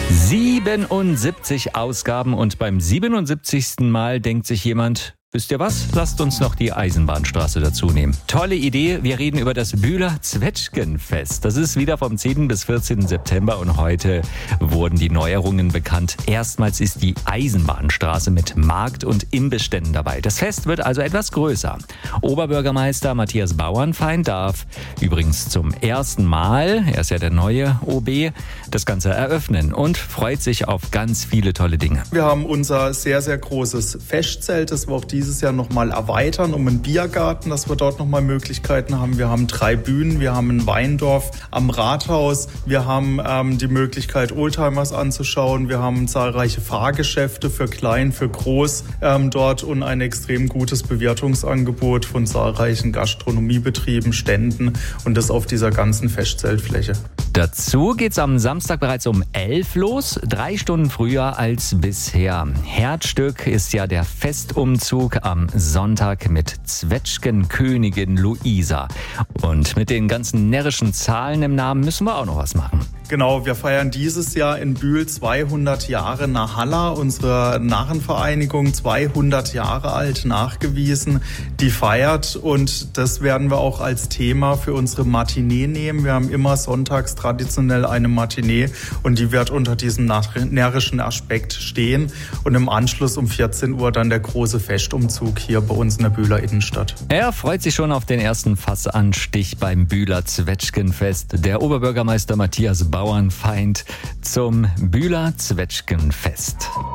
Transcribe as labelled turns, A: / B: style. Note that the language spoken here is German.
A: 77 Ausgaben und beim 77. Mal denkt sich jemand, wisst ihr was? Lasst uns noch die Eisenbahnstraße dazu nehmen. Tolle Idee. Wir reden über das Bühler Zwetschgenfest. Das ist wieder vom 10. bis 14. September und heute wurden die Neuerungen bekannt. Erstmals ist die Eisenbahnstraße mit Markt- und Imbissständen dabei. Das Fest wird also etwas größer. Oberbürgermeister Matthias Bauernfeind darf übrigens zum ersten Mal, er ist ja der neue OB, das Ganze eröffnen und freut sich auf ganz viele tolle Dinge.
B: Wir haben unser sehr, sehr großes Festzelt, das wir auch dieses Jahr nochmal erweitern um einen Biergarten, dass wir dort nochmal Möglichkeiten haben. Wir haben 3 Bühnen, wir haben ein Weindorf am Rathaus, wir haben die Möglichkeit, Oldtimers anzuschauen, wir haben zahlreiche Fahrgeschäfte für klein, für groß dort und ein extrem gutes Bewirtungsangebot von zahlreichen Gastronomiebetrieben, Ständen und das auf dieser ganzen Festzeltfläche.
A: Dazu geht's am Samstag bereits um 11 los, 3 Stunden früher als bisher. Herzstück ist ja der Festumzug am Sonntag mit Zwetschgenkönigin Luisa. Und mit den ganzen närrischen Zahlen im Namen müssen wir auch noch was machen.
B: Genau, wir feiern dieses Jahr in Bühl 200 Jahre Nahalla, unsere Narrenvereinigung, 200 Jahre alt, nachgewiesen, die feiert und das werden wir auch als Thema für unsere Matinee nehmen. Wir haben immer sonntags traditionell eine Matinee und die wird unter diesem närrischen Aspekt stehen und im Anschluss um 14 Uhr dann der große Festumzug hier bei uns in der Bühler Innenstadt.
A: Er freut sich schon auf den ersten Fassanstich beim Bühler Zwetschgenfest. Der Oberbürgermeister Matthias Bauernfeind zum Bühler Zwetschgenfest.